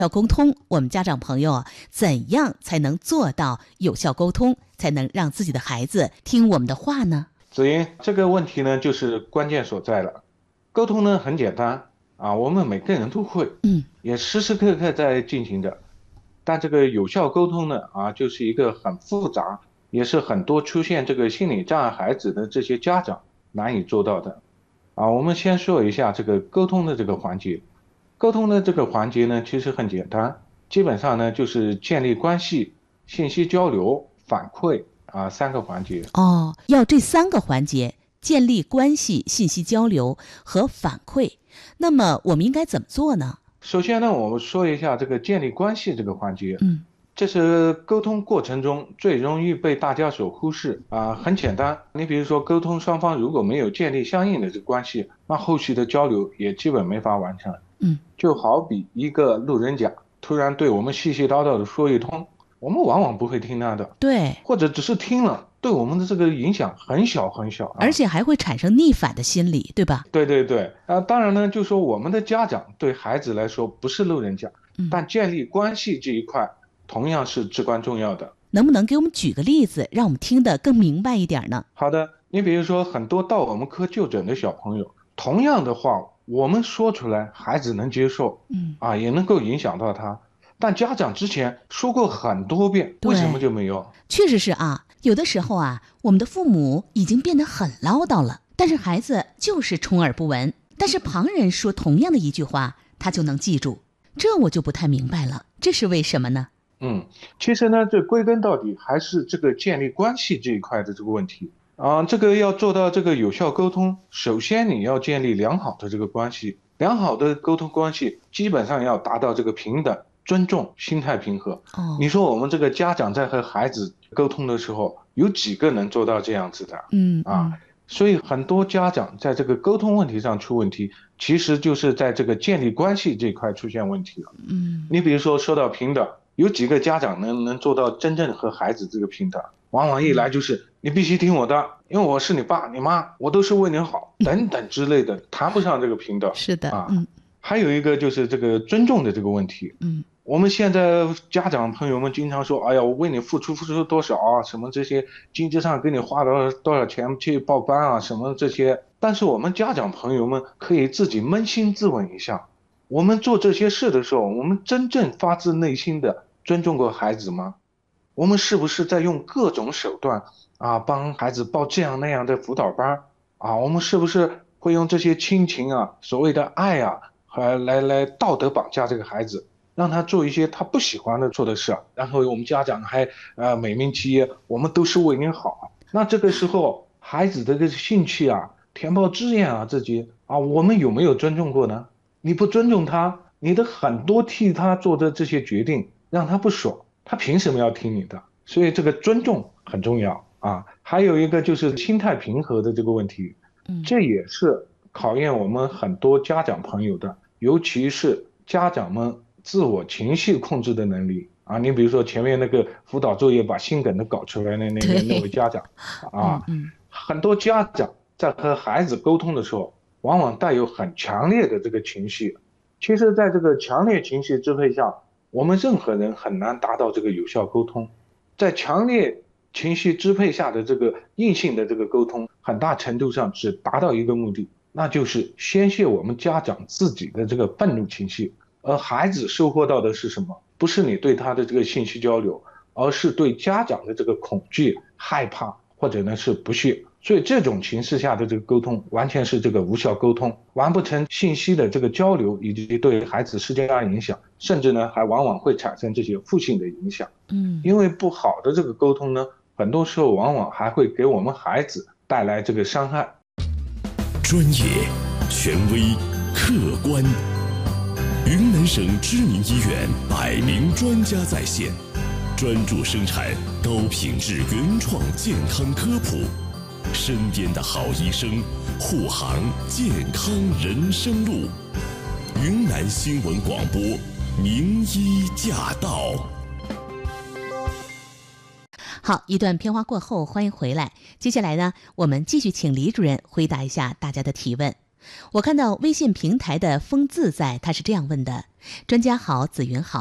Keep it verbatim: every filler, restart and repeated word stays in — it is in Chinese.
要沟通，我们家长朋友啊，怎样才能做到有效沟通，才能让自己的孩子听我们的话呢？ 子英，这个问题呢，就是关键所在了。沟通呢很简单啊，我们每个人都会， 嗯， 也时时刻刻在进行着。但这个有效沟通呢，啊，就是一个很复杂，也是很多出现这个心理障碍孩子的这些家长难以做到的。啊，我们先说一下这个沟通的这个环节。沟通的这个环节呢，其实很简单，基本上呢就是建立关系、信息交流、反馈啊三个环节。 哦，要这三个环节，建立关系、信息交流和反馈。那么我们应该怎么做呢？ 首先呢，我们说一下这个建立关系这个环节。 嗯， 这是沟通过程中最容易被大家所忽视啊。很简单，你比如说沟通双方如果没有建立相应的这个关系，那后续的交流也基本没法完成。 嗯， 就好比一个路人甲突然对我们絮絮叨叨的说一通，我们往往不会听他的， 对， 或者只是听了，对我们的这个影响很小很小啊， 而且还会产生逆反的心理，对吧？ 对对对，啊，当然呢，就说我们的家长对孩子来说不是路人甲， 嗯， 但建立关系这一块同样是至关重要的。 能不能给我们举个例子，让我们听得更明白一点呢？ 好的，你比如说很多到我们科就诊的小朋友，同样的话我们说出来，孩子能接受， 嗯， 啊，也能够影响到他，但家长之前说过很多遍，为什么就没有？ 确实是啊，有的时候啊，我们的父母已经变得很唠叨了，但是孩子就是充耳不闻。但是旁人说同样的一句话，他就能记住，这我就不太明白了，这是为什么呢？ 嗯，其实呢，这归根到底还是这个建立关系这一块的这个问题啊。这个要做到这个有效沟通，首先你要建立良好的这个关系，良好的沟通关系基本上要达到这个平等、尊重、心态平和。 哦， 你说我们这个家长在和孩子沟通的时候，有几个能做到这样子的？ 嗯啊，所以很多家长在这个沟通问题上出问题，其实就是在这个建立关系这块出现问题了。 嗯， 你比如说说到平等，有几个家长能能做到真正和孩子这个平等？往往一来就是你必须听我的，因为我是你爸你妈，我都是为你好，等等之类的，谈不上这个平等。 是的， 啊， 嗯还有一个就是这个尊重的这个问题。 嗯， 我们现在家长朋友们经常说，哎呀，我为你付出付出多少啊，什么这些经济上给你花了多少钱去报班啊，什么这些。但是我们家长朋友们可以自己扪心自问一下，我们做这些事的时候，我们真正发自内心的尊重过孩子吗？我们是不是在用各种手段啊，帮孩子报这样那样的辅导班啊？我们是不是会用这些亲情啊，所谓的爱啊，还来来道德绑架这个孩子，让他做一些他不喜欢的做的事，然后我们家长还呃美名其曰我们都是为你好。那这个时候孩子的这个兴趣啊、填报志愿啊这些啊，我们有没有尊重过呢？你不尊重他，你的很多替他做的这些决定让他不爽，他凭什么要听你的？所以这个尊重很重要啊。还有一个就是心态平和的这个问题，这也是考验我们很多家长朋友的，尤其是家长们自我情绪控制的能力啊。你比如说前面那个辅导作业把心梗都搞出来的那个那位家长啊，很多家长在和孩子沟通的时候，往往带有很强烈的这个情绪。其实在这个强烈情绪支配下，我们任何人很难达到这个有效沟通。在强烈情绪支配下的这个硬性的这个沟通，很大程度上只达到一个目的，那就是宣泄我们家长自己的这个愤怒情绪。而孩子收获到的是什么？不是你对他的这个信息交流，而是对家长的这个恐惧、害怕，或者呢是不屑。所以这种形势下的这个沟通完全是这个无效沟通，完不成信息的这个交流，以及对孩子施加影响，甚至呢还往往会产生这些负性的影响。 嗯， 因为不好的这个沟通呢，很多时候往往还会给我们孩子带来这个伤害。 专业、权威、客观，云南省知名医院百名专家在线，专注生产高品质原创健康科普。身边的好医生，护航健康人生路。云南新闻广播，名医驾到。 好，一段片花过后，欢迎回来。接下来呢，我们继续请李主任回答一下大家的提问。 我看到微信平台的风自在，他是这样问的：专家好，紫云好。